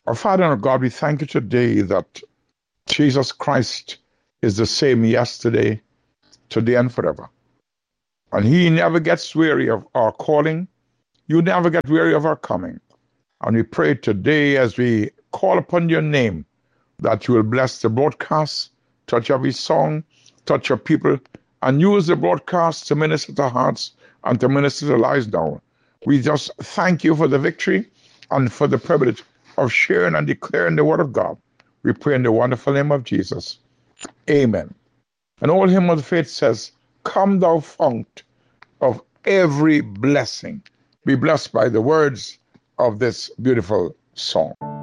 Our Father and our God, we thank you today that Jesus Christ is the same yesterday, today, and forever. And he never gets weary of our calling. You never get weary of our coming. And we pray today as we call upon your name that you will bless the broadcast, touch every song, touch your people, and use the broadcast to minister to hearts and to minister to lives now. We just thank you for the victory and for the privilege of sharing and declaring the word of God. We pray in the wonderful name of Jesus. Amen. And all hymn of faith says, "Come thou fount of every blessing." Be blessed by the words of this beautiful song.